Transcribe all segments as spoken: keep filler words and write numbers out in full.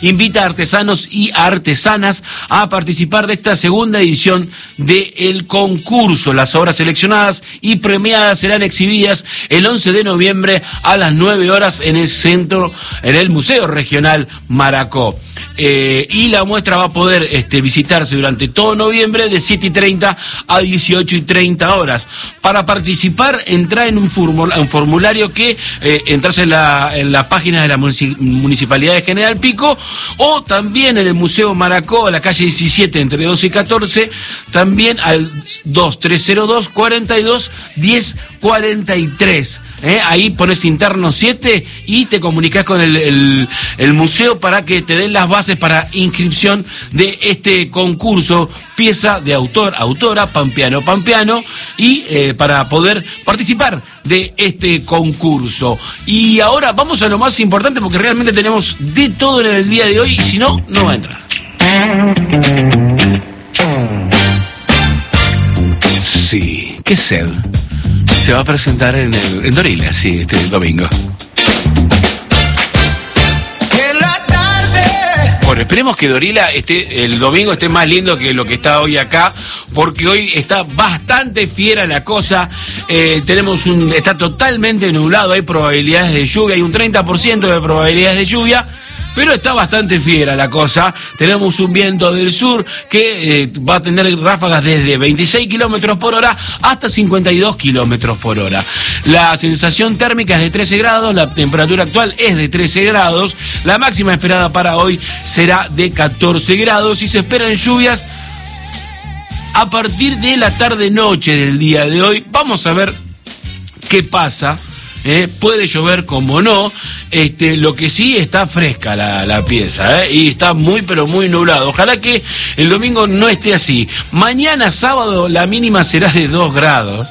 invita a artesanos y artesanas a participar de esta segunda edición del concurso. Las obras seleccionadas y premiadas serán exhibidas el once de noviembre a las nueve horas en el centro, en el Museo Regional Maracó. Eh, y la muestra va a poder este, visitarse durante todo noviembre de siete y treinta a dieciocho y treinta horas. Para participar, entra en un, formul un formulario que eh, entras en la, en la página de la Municipalidad de General Pico, o también en el Museo Maracó, a la calle diecisiete, entre doce y catorce, también al dos tres cero dos, cuarenta y dos, diez, cuarenta y tres. ¿Eh? Ahí pones interno siete y te comunicas con el, el, el museo para que te den las bases para inscripción de este concurso, pieza de autor, autora, pampeano, pampeano, y eh, para poder participar de este concurso. Y ahora vamos a lo más importante, porque realmente tenemos de todo en el día de hoy, y si no, no va a entrar. Sí, qué sed. Se va a presentar en, el, en Dorila, sí, este el domingo. En la tarde. Bueno, esperemos que Dorila esté, el domingo esté más lindo que lo que está hoy acá, porque hoy está bastante fiera la cosa. Eh, tenemos un, está totalmente nublado, hay probabilidades de lluvia, hay un treinta por ciento de probabilidades de lluvia. Pero está bastante fiera la cosa. Tenemos un viento del sur que eh, va a tener ráfagas desde veintiséis kilómetros por hora hasta cincuenta y dos kilómetros por hora. La sensación térmica es de trece grados, la temperatura actual es de trece grados, la máxima esperada para hoy será de catorce grados y se esperan lluvias a partir de la tarde-noche del día de hoy. Vamos a ver qué pasa. Eh, puede llover como no, este, lo que sí está fresca la, la pieza, eh, y está muy pero muy nublado. Ojalá que el domingo no esté así. Mañana sábado la mínima será de dos grados.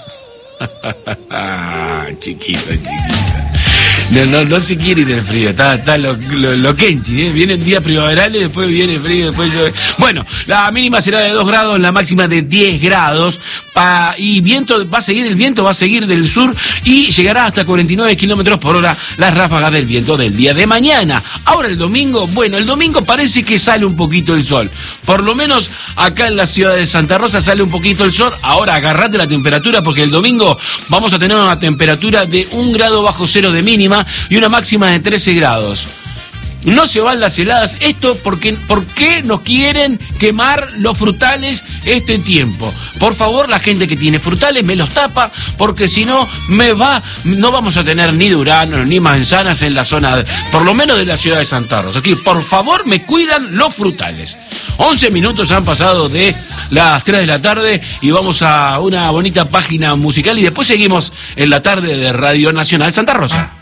Chiquito, chiquito. No, no, no se quiere ir el frío, está, está lo, lo, lo kenchi, ¿eh? Vienen días primaverales, después viene frío, después llueve. Bueno, la mínima será de dos grados, la máxima de diez grados, pa, y viento, va a seguir, el viento va a seguir del sur y llegará hasta cuarenta y nueve kilómetros por hora las ráfagas del viento del día de mañana. Ahora el domingo, bueno, el domingo parece que sale un poquito el sol, por lo menos acá en la ciudad de Santa Rosa sale un poquito el sol. Ahora agarrate la temperatura, porque el domingo vamos a tener una temperatura de un grado bajo cero de mínima y una máxima de trece grados. No se van las heladas. Esto porque, ¿por qué nos quieren quemar los frutales este tiempo? Por favor, la gente que tiene frutales me los tapa, porque si no me va, no vamos a tener ni duranos ni manzanas en la zona, de, por lo menos de la ciudad de Santa Rosa. Aquí, por favor, me cuidan los frutales. once minutos han pasado de las tres de la tarde y vamos a una bonita página musical y después seguimos en la tarde de Radio Nacional Santa Rosa.